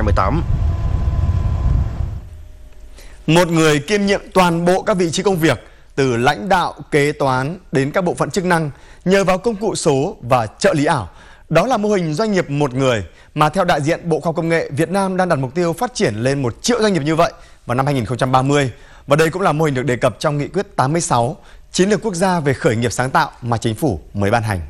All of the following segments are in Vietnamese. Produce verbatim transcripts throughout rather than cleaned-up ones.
hai mươi tám. Một người kiêm nhiệm toàn bộ các vị trí công việc, từ lãnh đạo, kế toán đến các bộ phận chức năng, nhờ vào công cụ số và trợ lý ảo. Đó là mô hình doanh nghiệp một người mà theo đại diện Bộ Khoa học Công nghệ, Việt Nam đang đặt mục tiêu phát triển lên một triệu doanh nghiệp như vậy vào năm hai nghìn không trăm ba mươi. Và đây cũng là mô hình được đề cập trong Nghị quyết tám mươi sáu, Chiến lược quốc gia về khởi nghiệp sáng tạo mà Chính phủ mới ban hành.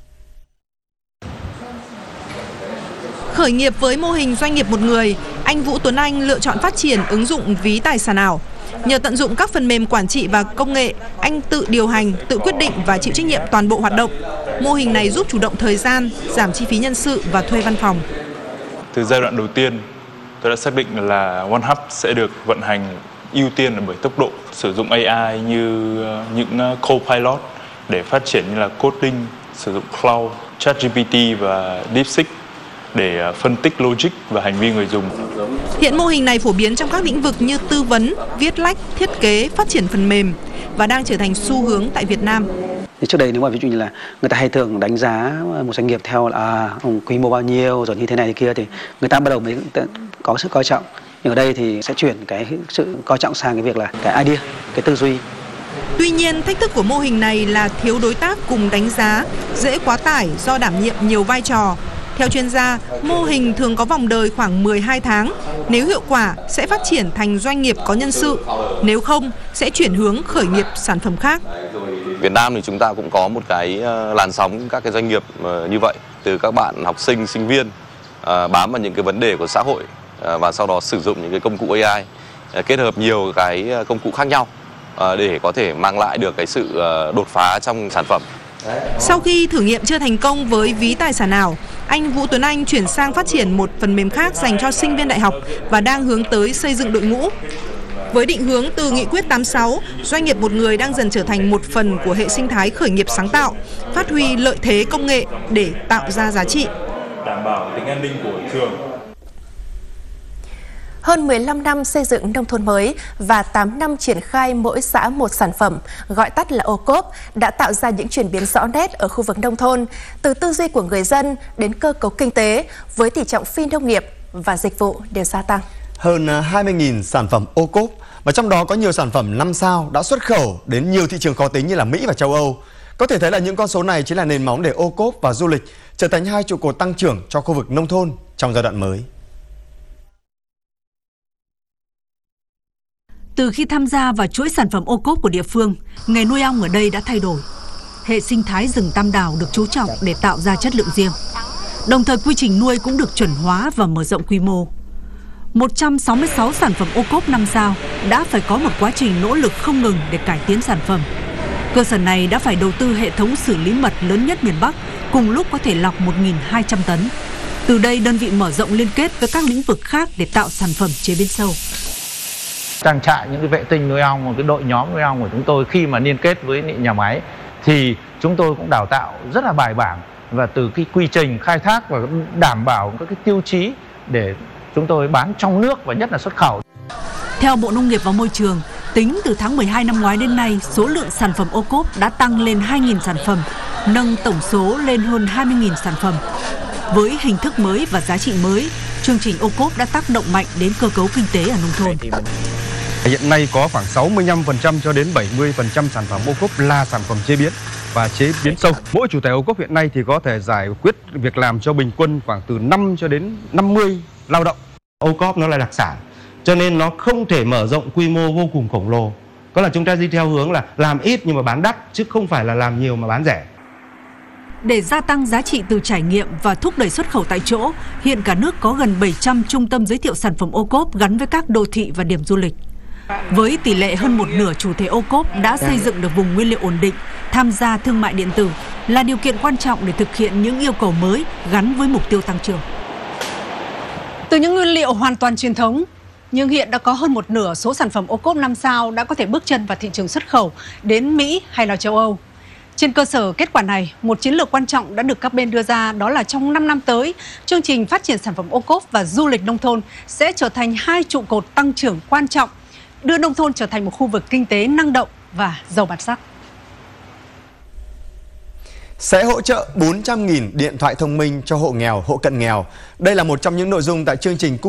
Khởi nghiệp với mô hình doanh nghiệp một người, anh Vũ Tuấn Anh lựa chọn phát triển ứng dụng ví tài sản ảo. Nhờ tận dụng các phần mềm quản trị và công nghệ, anh tự điều hành, tự quyết định và chịu trách nhiệm toàn bộ hoạt động. Mô hình này giúp chủ động thời gian, giảm chi phí nhân sự và thuê văn phòng. Từ giai đoạn đầu tiên, tôi đã xác định là OneHub sẽ được vận hành ưu tiên là bởi tốc độ, sử dụng a i như những co-pilot để phát triển như là coding, sử dụng cloud, ChatGPT và DeepSeek để phân tích logic và hành vi người dùng. Hiện mô hình này phổ biến trong các lĩnh vực như tư vấn, viết lách, thiết kế, phát triển phần mềm và đang trở thành xu hướng tại Việt Nam. Thì trước đây nếu mà ví dụ như là người ta hay thường đánh giá một doanh nghiệp theo là à, quy mô bao nhiêu rồi như thế này thì kia thì người ta bắt đầu mới có sự coi trọng. Nhưng ở đây thì sẽ chuyển cái sự coi trọng sang cái việc là cái idea, cái tư duy. Tuy nhiên, thách thức của mô hình này là thiếu đối tác cùng đánh giá, dễ quá tải do đảm nhiệm nhiều vai trò. Theo chuyên gia, mô hình thường có vòng đời khoảng mười hai tháng. Nếu hiệu quả, sẽ phát triển thành doanh nghiệp có nhân sự. Nếu không, sẽ chuyển hướng khởi nghiệp sản phẩm khác. Việt Nam thì chúng ta cũng có một cái làn sóng các cái doanh nghiệp như vậy. Từ các bạn học sinh, sinh viên bám vào những cái vấn đề của xã hội và sau đó sử dụng những cái công cụ a i, kết hợp nhiều cái công cụ khác nhau để có thể mang lại được cái sự đột phá trong sản phẩm. Sau khi thử nghiệm chưa thành công với ví tài sản ảo, anh Vũ Tuấn Anh chuyển sang phát triển một phần mềm khác dành cho sinh viên đại học và đang hướng tới xây dựng đội ngũ. Với định hướng từ Nghị quyết tám mươi sáu, doanh nghiệp một người đang dần trở thành một phần của hệ sinh thái khởi nghiệp sáng tạo, phát huy lợi thế công nghệ để tạo ra giá trị. Đảm bảo tính an ninh của trường. Hơn mười lăm năm xây dựng nông thôn mới và tám năm triển khai mỗi xã một sản phẩm, gọi tắt là ô cốp, đã tạo ra những chuyển biến rõ nét ở khu vực nông thôn, từ tư duy của người dân đến cơ cấu kinh tế, với tỷ trọng phi nông nghiệp và dịch vụ đều gia tăng. Hơn hai mươi nghìn sản phẩm ô cốp, và trong đó có nhiều sản phẩm năm sao đã xuất khẩu đến nhiều thị trường khó tính như là Mỹ và châu Âu. Có thể thấy là những con số này chính là nền móng để ô cốp và du lịch trở thành hai trụ cột tăng trưởng cho khu vực nông thôn trong giai đoạn mới. Từ khi tham gia vào chuỗi sản phẩm ô cốp của địa phương, nghề nuôi ong ở đây đã thay đổi. Hệ sinh thái rừng Tam Đào được chú trọng để tạo ra chất lượng riêng. Đồng thời quy trình nuôi cũng được chuẩn hóa và mở rộng quy mô. một trăm sáu mươi sáu sản phẩm ô cốp năm sao đã phải có một quá trình nỗ lực không ngừng để cải tiến sản phẩm. Cơ sở này đã phải đầu tư hệ thống xử lý mật lớn nhất miền Bắc, cùng lúc có thể lọc một nghìn hai trăm tấn. Từ đây đơn vị mở rộng liên kết với các lĩnh vực khác để tạo sản phẩm chế biến sâu. Trang trại những cái vệ tinh nuôi ong, một cái đội nhóm nuôi ong của chúng tôi khi mà liên kết với nhà máy thì chúng tôi cũng đào tạo rất là bài bản, và từ cái quy trình khai thác và đảm bảo các cái tiêu chí để chúng tôi bán trong nước và nhất là xuất khẩu. Theo Bộ Nông nghiệp và Môi trường, tính từ tháng mười hai năm ngoái đến nay, số lượng sản phẩm ô cốp đã tăng lên hai nghìn sản phẩm, nâng tổng số lên hơn hai mươi nghìn sản phẩm. Với hình thức mới và giá trị mới, chương trình ô cốp đã tác động mạnh đến cơ cấu kinh tế ở nông thôn. Hiện nay có khoảng sáu mươi lăm phần trăm cho đến bảy mươi phần trăm sản phẩm ô cốp là sản phẩm chế biến và chế biến sâu. Mỗi chủ thể ô cốp hiện nay thì có thể giải quyết việc làm cho bình quân khoảng từ năm cho đến năm mươi lao động. Ô cốp nó là đặc sản, cho nên nó không thể mở rộng quy mô vô cùng khổng lồ. Có là chúng ta đi theo hướng là làm ít nhưng mà bán đắt, chứ không phải là làm nhiều mà bán rẻ. Để gia tăng giá trị từ trải nghiệm và thúc đẩy xuất khẩu tại chỗ, hiện cả nước có gần bảy trăm trung tâm giới thiệu sản phẩm ô cốp gắn với các đô thị và điểm du lịch. Với tỷ lệ hơn một nửa chủ thể ô cốp đã xây dựng được vùng nguyên liệu ổn định, tham gia thương mại điện tử là điều kiện quan trọng để thực hiện những yêu cầu mới gắn với mục tiêu tăng trưởng. Từ những nguyên liệu hoàn toàn truyền thống, nhưng hiện đã có hơn một nửa số sản phẩm ô cốp năm sao đã có thể bước chân vào thị trường xuất khẩu đến Mỹ hay là châu Âu. Trên cơ sở kết quả này, một chiến lược quan trọng đã được các bên đưa ra, đó là trong năm năm tới, chương trình phát triển sản phẩm ô cốp và du lịch nông thôn sẽ trở thành hai trụ cột tăng trưởng quan trọng, đưa nông thôn trở thành một khu vực kinh tế năng động và giàu bản sắc. Sẽ hỗ trợ bốn trăm nghìn điện thoại thông minh cho hộ nghèo, hộ cận nghèo. Đây là một trong những nội dung tại chương trình cung